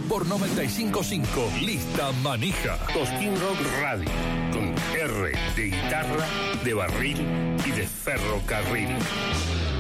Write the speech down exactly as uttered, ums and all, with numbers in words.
por noventa y cinco punto cinco. Lista Manija. Cosquín Rock Radio, con R de guitarra, de barril y de ferrocarril.